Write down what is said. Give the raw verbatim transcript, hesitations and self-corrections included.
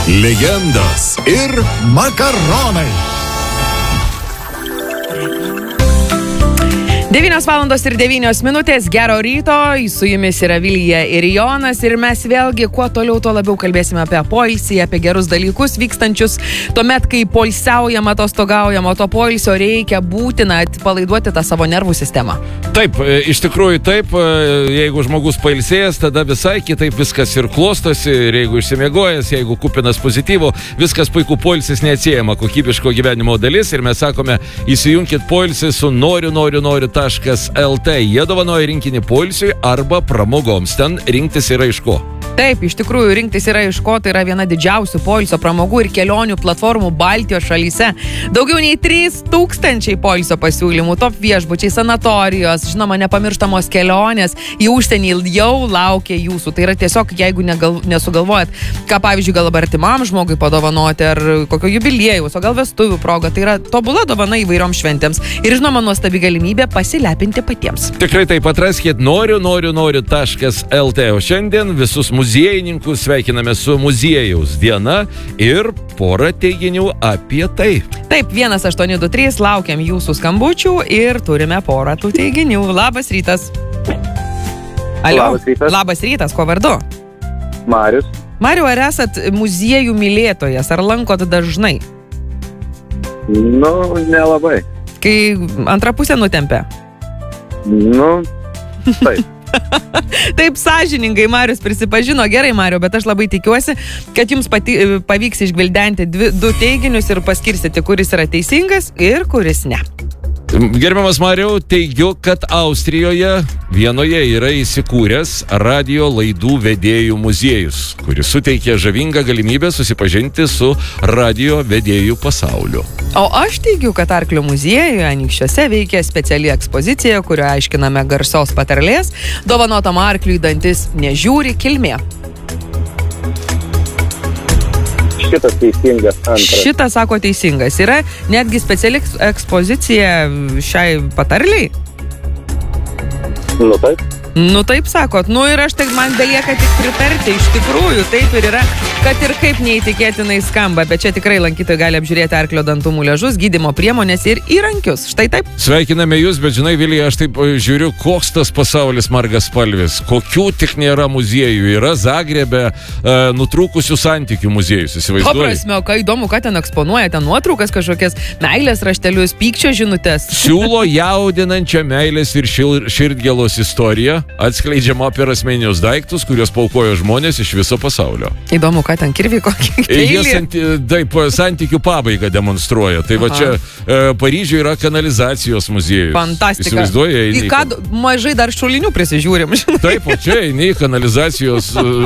legendos ir makaronai. devynios valandos ir devynios minutės, gero ryto, su jumis yra Vilija ir Jonas ir mes vėlgi kuo toliau, tuo labiau kalbėsime apie poilsį, apie gerus dalykus vykstančius tuomet, kai poilsiaujama, atostogaujama, to poilsio reikia būtina atpalaiduoti tą savo nervų sistemą. Taip, iš tikrųjų taip, jeigu žmogus pailsėjęs, tada visai kitaip viskas ir klostosi, ir jeigu išsimiegojęs, jeigu kupinas pozityvo, viskas puiku, poilsis neatsiejama kokybiško gyvenimo dalis ir mes sakome, įsijunkit poilsį su noriu, noriu, noriu .lt. Jie dovanoja rinkinį poilsiui arba pramogoms. Ten rinktis yra iš ko. Taip, iš tikrųjų, rinktis yra iš ko, tai yra viena didžiausių poilsio pramogų ir kelionių platformų Baltijos šalyse. Daugiau nei trys tūkstančiai poilsio pasiūlymų, top viešbučiai, sanatorijos, žinoma, nepamirštamos kelionės į užsienį jau laukia jūsų. Tai yra tiesiog, jeigu negal, nesugalvojat, ką pavyzdžiui, gal artimam žmogui padovanoti ar kokio jubiliejaus, o gal vestuvių proga, tai yra tobula dovana įvairioms šventėms ir, žinoma, nuostabi galimybė pasilepinti patiems. Tikrai taip, atraskit noriu, noriu, noriu .lt. O šiandien visus muziejininkus sveikiname su muziejaus diena ir porą teiginių apie tai. Taip, vienas aštuoni du trys, laukiam jūsų skambučių ir turime porą tų teiginių. Labas rytas. Alio. Labas rytas. Labas rytas, kuo vardu? Marius. Mariu, ar esat muziejų mylėtojas, ar lankot dažnai? Nu, nelabai. Kai antrą pusę nutempia? Nu, taip. Taip sąžiningai Marius prisipažino. Gerai, Mariu, bet aš labai tikiuosi, kad jums pati, pavyks išgvildenti dvi, du teiginius ir paskirstyti, kuris yra teisingas ir kuris ne. Gerbiamas Mariau, teigiu, kad Austrijoje vienoje yra įsikūręs radio laidų vedėjų muziejus, kuris suteikia žavingą galimybę susipažinti su radio vedėjų pasauliu. O aš teigiu, kad Arklio muziejuje Anykščiuose veikia speciali ekspozicija, kurioje aiškiname garsios patarlės, dovanotam arkliui dantis nežiūri kilmė. Šitas teisingas antras. Šitas, sako, teisingas. Yra netgi speciali ekspozicija šiai patarliai? Nu taip. Nu taip sakot. Nu ir aš tai man belieka tik pritarti. Iš tikrųjų, taip ir yra, kad ir kaip neįtikėtinai skamba. Bet čia tikrai lankytojai gali apžiūrėti arklio dantų muliažus, gydymo priemonės ir įrankius. Štai taip. Sveikiname jūs, bet žinai, Vilija, aš taip žiūriu, koks tas pasaulis margas spalvis. Kokių tik nėra muziejų. Yra Zagrebe e, nutrūkusių santykių muziejus. Įsivaizduoji? Paprasme, ką įdomu, ką ten eksponuoja, ten nuotraukas kažkokias, meilės raštelius, pykčio žinutės. Siūlo jaudinančią meilės ir šil, širdgėlos istoriją, atskleidžiama per asmeninius daiktus, kuriuos paukojo žmonės iš viso pasaulio. Įdomu, ką ten kirvi kokį Jie santy, taip, santykių pabaigą demonstruoja. Tai va čia e, Paryžiuje yra kanalizacijos muziejus. Fantastika. Įsivaizduoja, į ką mažai dar šulinių prisižiūrim. Taip, o čia eini į kanalizacijos